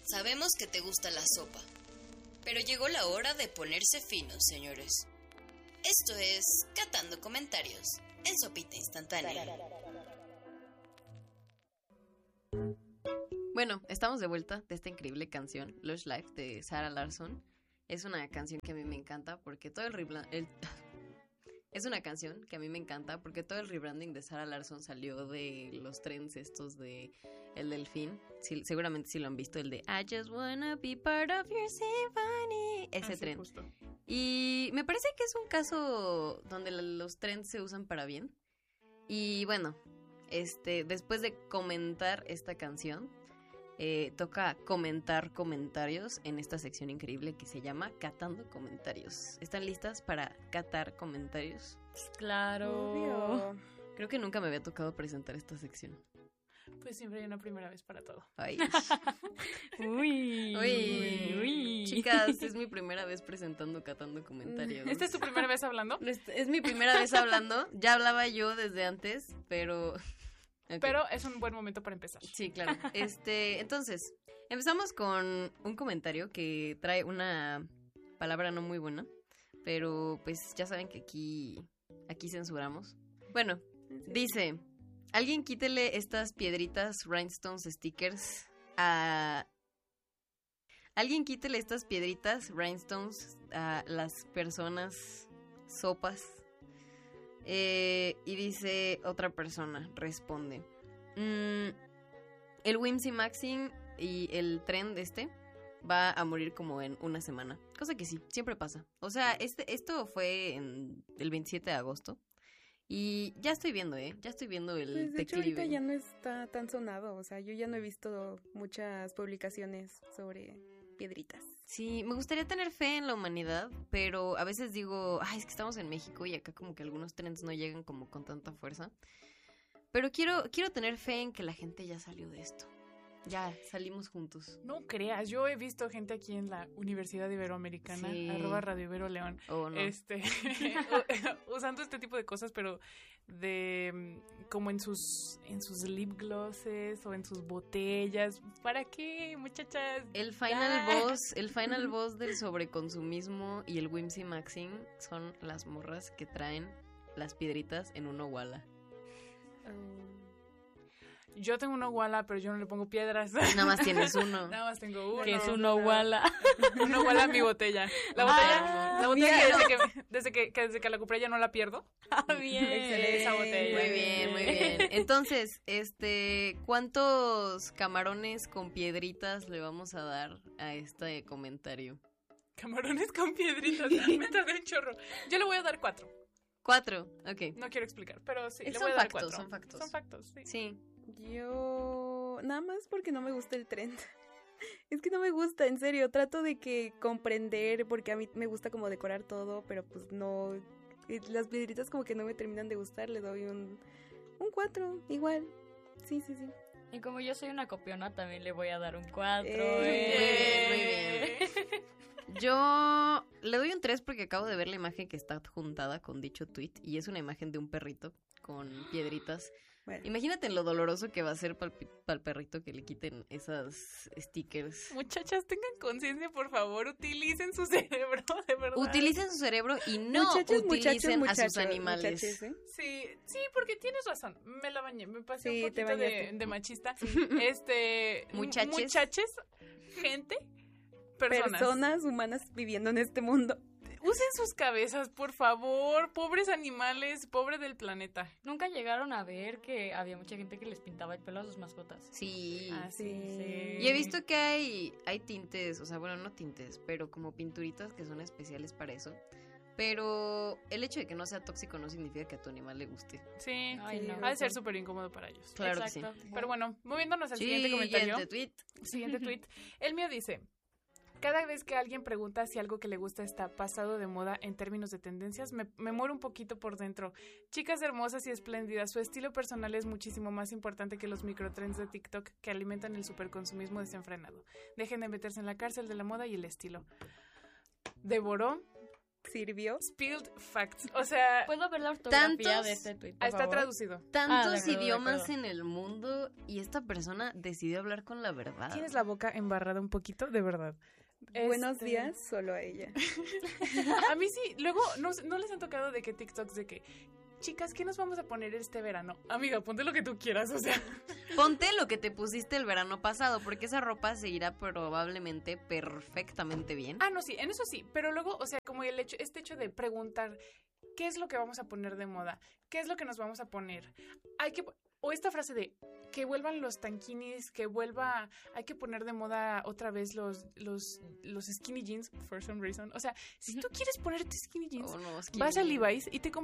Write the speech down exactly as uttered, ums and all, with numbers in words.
Sabemos que te gusta la sopa, pero llegó la hora de ponerse finos, señores. Esto es Catando Comentarios en Sopita Instantánea. Bueno, estamos de vuelta de esta increíble canción, Lush Life, de Sarah Larsson. Es una canción que a mí me encanta porque todo el, rebla- el Es una canción que a mí me encanta porque todo el rebranding de Sarah Larsson salió de los trends estos de El Delfín. Sí, seguramente sí lo han visto, el de I just wanna be part of your symphony. Ese ah, sí, trend. Justo. Y me parece que es un caso donde los trends se usan para bien. Y bueno, este, después de comentar esta canción, eh, toca comentar comentarios en esta sección increíble que se llama Catando Comentarios. ¿Están listas para catar comentarios? Claro. Obvio. Creo que nunca me había tocado presentar esta sección. Pues siempre hay una primera vez para todo. Ay. Uy, Uy, uy. Chicas, es mi primera vez presentando Catando Comentarios. ¿Esta es tu primera vez hablando? Es, es mi primera vez hablando. Ya hablaba yo desde antes, pero... Okay. Pero es un buen momento para empezar. Sí, claro. Este, entonces, empezamos con un comentario que trae una palabra no muy buena, pero pues ya saben que aquí, aquí censuramos. Bueno, dice, alguien quítele estas piedritas rhinestones stickers a... Alguien quítele estas piedritas rhinestones a las personas sopas. Eh, y dice otra persona, responde, mm, el Whimsy Maxing y el trend este va a morir como en una semana. Cosa que sí, siempre pasa. O sea, este, esto fue en el veintisiete de agosto. Y ya estoy viendo, ¿eh? Ya estoy viendo el Pues de hecho declive. ahorita ya no está tan sonado. O sea, yo ya no he visto muchas publicaciones sobre piedritas. Sí, me gustaría tener fe en la humanidad, pero a veces digo, ay, es que estamos en México y acá como que algunos trends no llegan como con tanta fuerza. Pero quiero, quiero tener fe en que la gente ya salió de esto. Ya, salimos juntos. No creas, yo he visto gente aquí en la Universidad Iberoamericana, Sí. arroba Radio Ibero León, Oh, no. este, usando este tipo de cosas, pero de como en sus en sus lip glosses o en sus botellas. ¿Para qué, muchachas? El final Ya. boss, el final boss del sobreconsumismo y el Whimsy Maxing son las morras que traen las piedritas en un Owala. Yo tengo una Owala, pero yo no le pongo piedras. Nada más tienes uno. Nada más tengo uno. Que es un Owala. Una Owala en mi botella. La botella, la botella que desde que, desde que, que desde que la compré ya no la pierdo. Ah, bien. Excelente esa botella. Muy bien, muy bien. Entonces, este, ¿cuántos camarones con piedritas le vamos a dar a este comentario? Camarones con piedritas. Me tardé un chorro. Yo le voy a dar cuatro. Cuatro, ok. No quiero explicar, pero sí, le Son voy a dar factos, cuatro. son factos. Son factos, sí. Sí. Yo... Nada más porque no me gusta el trend. Es que no me gusta, en serio. Trato de que comprender, porque a mí me gusta como decorar todo, pero pues no... Las piedritas como que no me terminan de gustar. Le doy un... Un cuatro, igual. Sí, sí, sí. Y como yo soy una copiona, también le voy a dar un cuatro. Eh, Muy bien, muy bien. Yo le doy un tres porque acabo de ver la imagen que está adjuntada con dicho tweet y es una imagen de un perrito con piedritas. Bueno. Imagínate lo doloroso que va a ser para el perrito que le quiten esas stickers. Muchachas, tengan conciencia, por favor, utilicen su cerebro, de verdad. Utilicen su cerebro y no Muchachos, utilicen muchachos, a sus muchachos, animales. muchachos, ¿eh? Sí, sí, porque tienes razón. Me la bañé, me pasé Sí, un te poquito de, bañaste. de machista. Este, Muchaches. muchaches, gente, personas. Personas humanas viviendo en este mundo. Usen sus cabezas, por favor. Pobres animales, pobre del planeta. Nunca llegaron a ver que había mucha gente que les pintaba el pelo a sus mascotas. Sí. Ah, sí, sí. Y he visto que hay, hay tintes, o sea, bueno, no tintes, pero como pinturitas que son especiales para eso. Pero el hecho de que no sea tóxico no significa que a tu animal le guste. Sí, Ay, Sí, no. ha de ser súper incómodo para ellos. Claro que Exacto. Pero bueno, moviéndonos al siguiente comentario. Siguiente tweet. Siguiente tweet. El mío dice: cada vez que alguien pregunta si algo que le gusta está pasado de moda en términos de tendencias, me, me muero un poquito por dentro. Chicas hermosas y espléndidas, su estilo personal es muchísimo más importante que los microtrends de TikTok que alimentan el superconsumismo desenfrenado. Dejen de meterse en la cárcel de la moda y el estilo. Devoró sirvió. Spilled facts. O sea, ¿Puedo ver la ortografía Tantos- de este tweet, por ah, está favor? traducido. Tantos Ah, de acuerdo, de idiomas acuerdo. en el mundo y esta persona decidió hablar con la verdad. Tienes la boca embarrada un poquito, de verdad. Buenos Este, días, solo a ella. A mí sí, luego no, no les han tocado de que TikToks de que, chicas, ¿qué nos vamos a poner este verano? Amiga, ponte lo que tú quieras, o sea. Ponte lo que te pusiste el verano pasado, porque esa ropa se irá probablemente perfectamente bien. Ah, no, sí, en eso sí, pero luego, o sea, como el hecho, este hecho de preguntar, ¿qué es lo que vamos a poner de moda? ¿Qué es lo que nos vamos a poner? Hay que, o esta frase de que vuelvan los tanquinis, que vuelva, hay que poner de moda otra vez los, los, los skinny jeans, for some reason. O sea, si tú quieres ponerte skinny jeans, Oh, no, es que vas a no. Levi's y te compras